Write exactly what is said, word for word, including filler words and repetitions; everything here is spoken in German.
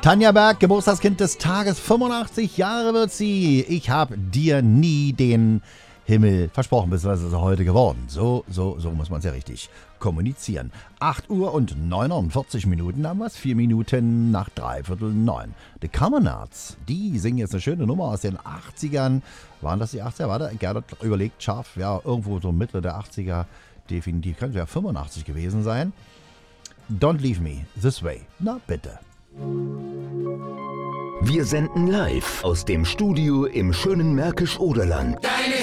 Tanja Berg, Geburtstagskind des Tages, fünfundachtzig Jahre wird sie. Ich habe dir nie den Himmel versprochen, beziehungsweise ist er heute geworden. So, so, so muss man es ja richtig kommunizieren. acht Uhr und neunundvierzig Minuten haben wir es, vier Minuten nach dreiviertel neun. The Common Arts, die singen jetzt eine schöne Nummer aus den achtzigern. Waren das die achtziger? Warte, Gernot überlegt scharf, ja, irgendwo so Mitte der achtziger, definitiv. Könnte ja fünfundachtzig gewesen sein. Don't leave me this way. Na bitte. Wir senden live aus dem Studio im schönen Märkisch-Oderland. Deine